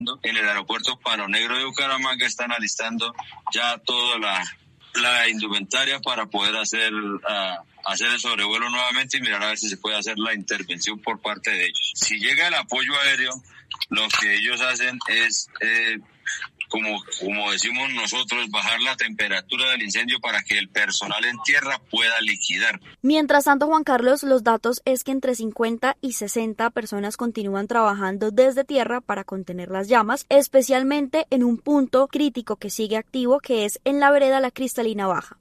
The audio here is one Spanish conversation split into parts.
En el aeropuerto Palo Negro de Bucaramanga están alistando ya toda la indumentaria para poder hacer el sobrevuelo nuevamente y mirar a ver si se puede hacer la intervención por parte de ellos. Si llega el apoyo aéreo, lo que ellos hacen es, como decimos nosotros, bajar la temperatura del incendio para que el personal en tierra pueda liquidar. Mientras tanto, Juan Carlos, los datos es que entre 50 y 60 personas continúan trabajando desde tierra para contener las llamas, especialmente en un punto crítico que sigue activo, que es en la vereda La Cristalina Baja.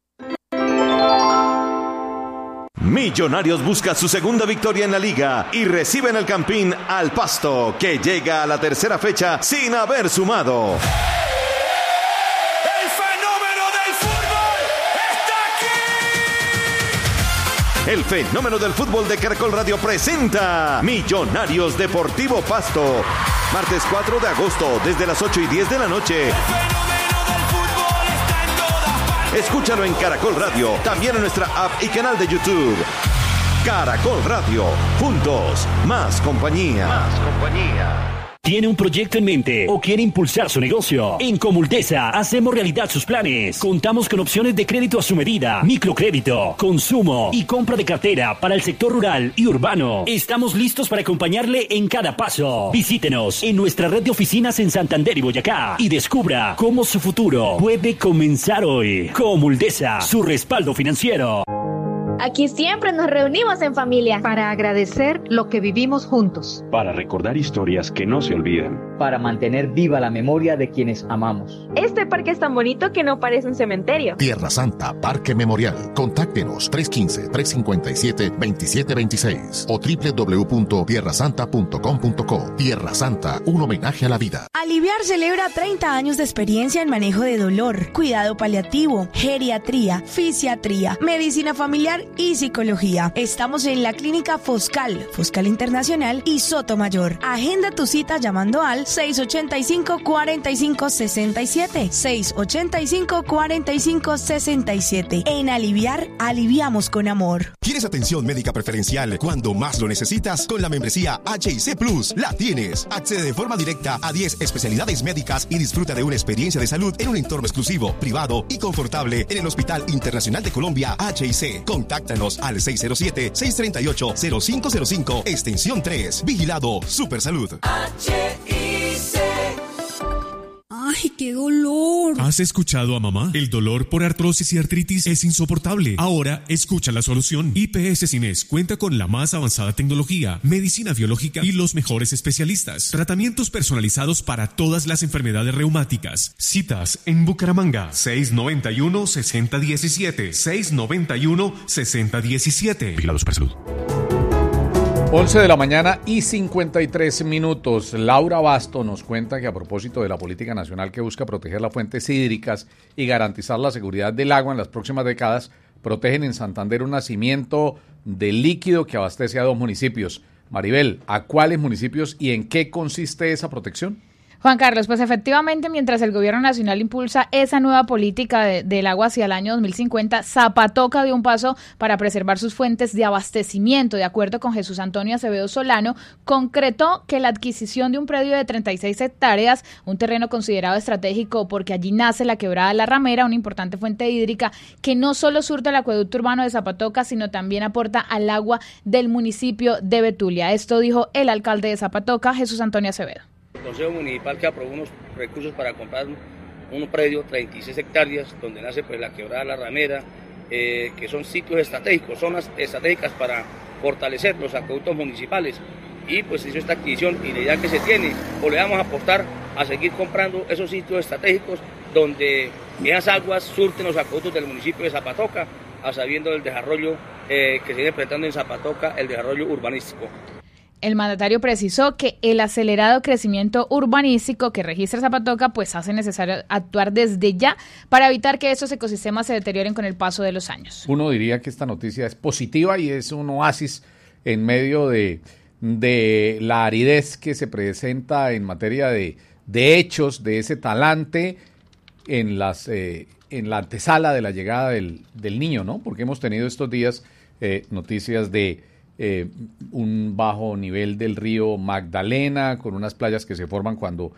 Millonarios busca su segunda victoria en la liga y recibe en el Campín al Pasto, que llega a la tercera fecha sin haber sumado. ¡El fenómeno del fútbol está aquí! El fenómeno del fútbol de Caracol Radio presenta Millonarios Deportivo Pasto. Martes 4 de agosto, desde las 8:10 de la noche. Escúchalo en Caracol Radio, también en nuestra app y canal de YouTube. Caracol Radio, juntos, más compañía. ¿Tiene un proyecto en mente o quiere impulsar su negocio? En Comultesa hacemos realidad sus planes. Contamos con opciones de crédito a su medida, microcrédito, consumo y compra de cartera para el sector rural y urbano. Estamos listos para acompañarle en cada paso. Visítenos en nuestra red de oficinas en Santander y Boyacá y descubra cómo su futuro puede comenzar hoy. Comultesa, su respaldo financiero. Aquí siempre nos reunimos en familia para agradecer lo que vivimos juntos, para recordar historias que no se olvidan, para mantener viva la memoria de quienes amamos. Este parque es tan bonito que no parece un cementerio. Tierra Santa Parque Memorial. Contáctenos 315-357-2726 o www.tierrasanta.com.co. Tierra Santa, un homenaje a la vida. Aliviar celebra 30 años de experiencia en manejo de dolor, cuidado paliativo, geriatría, fisiatría, medicina familiar y psicología. Estamos en la clínica Foscal Internacional y Sotomayor. Agenda tu cita llamando al 685-4567. 685-4567. En Aliviar, aliviamos con amor. ¿Quieres atención médica preferencial cuando más lo necesitas? Con la membresía HIC Plus la tienes. Accede de forma directa a 10 especialidades médicas y disfruta de una experiencia de salud en un entorno exclusivo, privado y confortable en el Hospital Internacional de Colombia HIC. Contáctanos al 607-638-0505, extensión 3. Vigilado Supersalud. ¡Ay, qué dolor! ¿Has escuchado a mamá? El dolor por artrosis y artritis es insoportable. Ahora, escucha la solución. IPS Cines cuenta con la más avanzada tecnología, medicina biológica y los mejores especialistas. Tratamientos personalizados para todas las enfermedades reumáticas. Citas en Bucaramanga, 691-6017. 691-6017. Vigilado Supersalud. 11 de la mañana y 53 minutos. Laura Basto nos cuenta que a propósito de la política nacional que busca proteger las fuentes hídricas y garantizar la seguridad del agua en las próximas décadas, protegen en Santander un nacimiento de líquido que abastece a 2 municipios. Maribel, ¿a cuáles municipios y en qué consiste esa protección? Juan Carlos, pues efectivamente, mientras el gobierno nacional impulsa esa nueva política del agua hacia el año 2050, Zapatoca dio un paso para preservar sus fuentes de abastecimiento. De acuerdo con Jesús Antonio Acevedo Solano, concretó que la adquisición de un predio de 36 hectáreas, un terreno considerado estratégico porque allí nace la quebrada La Ramera, una importante fuente hídrica que no solo surte el acueducto urbano de Zapatoca, sino también aporta al agua del municipio de Betulia. Esto dijo el alcalde de Zapatoca, Jesús Antonio Acevedo. El Consejo Municipal que aprobó unos recursos para comprar un predio, 36 hectáreas, donde nace pues la quebrada La Ramera, que son sitios estratégicos, zonas estratégicas para fortalecer los acueductos municipales. Y pues hizo esta adquisición y la idea que se tiene, pues le vamos a apostar a seguir comprando esos sitios estratégicos donde esas aguas surten los acueductos del municipio de Zapatoca, a sabiendo del desarrollo que se viene presentando en Zapatoca, el desarrollo urbanístico. El mandatario precisó que el acelerado crecimiento urbanístico que registra Zapatoca pues hace necesario actuar desde ya para evitar que estos ecosistemas se deterioren con el paso de los años. Uno diría que esta noticia es positiva y es un oasis en medio de la aridez que se presenta en materia de hechos, de ese talante en la antesala de la llegada del niño, ¿no? Porque hemos tenido estos días noticias de un bajo nivel del río Magdalena, con unas playas que se forman cuando